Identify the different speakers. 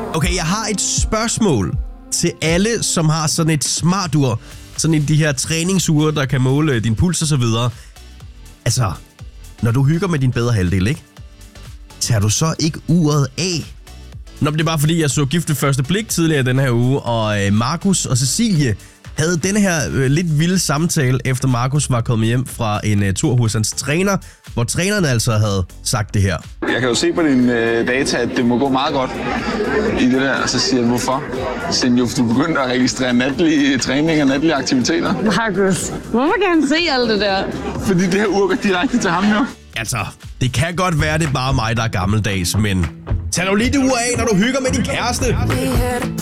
Speaker 1: Okay, jeg har et spørgsmål til alle, som har sådan et smartur. Sådan en de her træningsure, der kan måle din puls og så videre. Altså, når du hygger med din bedre halvdel, ikke? Tager du så ikke uret af? Nå, det er bare fordi, jeg så Gift ved første blik tidligere den her uge, og Markus og Cecilie havde denne her lidt vilde samtale, efter Markus var kommet hjem fra en tur hos hans træner, hvor træneren altså havde sagt det her.
Speaker 2: Jeg kan jo se på dine data, at det må gå meget godt i det der, og så siger jeg, hvorfor? Så siger jeg, du begyndte at registrere natlige træninger og natlige aktiviteter.
Speaker 3: Markus, hvorfor kan han se alt det der?
Speaker 2: Fordi det her ur går direkte til ham jo.
Speaker 1: Altså, det kan godt være, det er bare mig, der er gammeldags, men tag nu lige det ur af, når du hygger med din kæreste.